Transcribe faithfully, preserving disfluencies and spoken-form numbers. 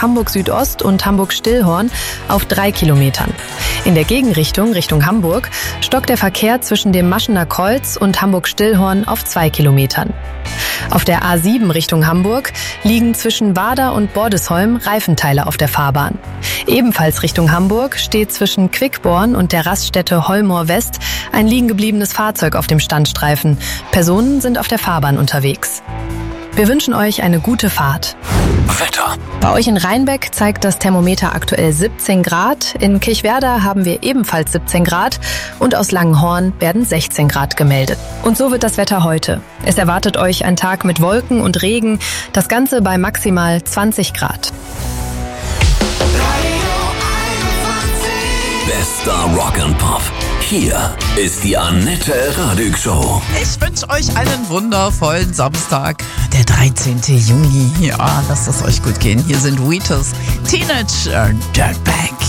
Hamburg Südost und Hamburg Stillhorn auf drei Kilometern. In der Gegenrichtung, Richtung Hamburg, stockt der Verkehr zwischen dem Maschener Kreuz und Hamburg Stillhorn auf zwei Kilometern. Auf der A sieben Richtung Hamburg liegen zwischen Wader und Bordesholm Reifenteile auf der Fahrbahn. Ebenfalls Richtung Hamburg steht zwischen Quickborn und der Raststätte Holmor West ein liegengebliebenes Fahrzeug auf dem Standstreifen. Personen sind auf der Fahrbahn unterwegs. Wir wünschen euch eine gute Fahrt. Wetter. Bei euch in Rheinbeck zeigt das Thermometer aktuell siebzehn Grad. In Kirchwerder haben wir ebenfalls siebzehn Grad und aus Langenhorn werden sechzehn Grad gemeldet. Und so wird das Wetter heute. Es erwartet euch ein Tag mit Wolken und Regen, das Ganze bei maximal zwanzig Grad. Bester Rock and Pop. Hier ist die Annette Radig Show. Ich wünsche euch einen wundervollen Samstag, der dreizehnten Juni. Ja, lasst es euch gut gehen. Hier sind Wheatus, Teenage Dirtbag.